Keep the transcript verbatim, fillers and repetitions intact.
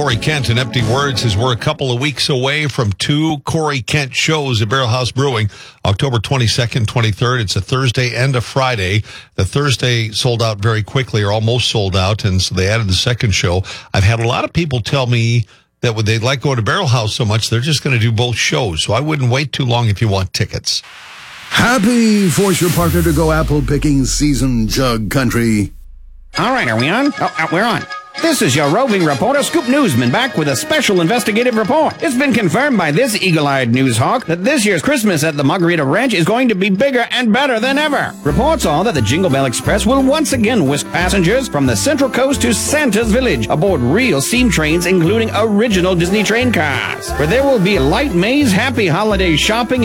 Corey Kent and Empty Words as we're a couple of weeks away from two Corey Kent shows at Barrel House Brewing, October twenty-second, twenty-third. It's a Thursday and a Friday. The Thursday sold out very quickly, or almost sold out, and so they added the second show. I've had a lot of people tell me that when they like going to Barrel House so much, they're just going to do both shows. So I wouldn't wait too long if you want tickets. Happy force your partner to go apple picking season, Jug Country. All right, are we on? Oh, uh, we're on. This is your roving reporter, Scoop Newsman, back with a special investigative report. It's been confirmed by this eagle-eyed news hawk that this year's Christmas at the Margarita Ranch is going to be bigger and better than ever. Reports are that the Jingle Bell Express will once again whisk passengers from the Central Coast to Santa's Village aboard real steam trains, including original Disney train cars, where there will be light maze, happy holiday shopping,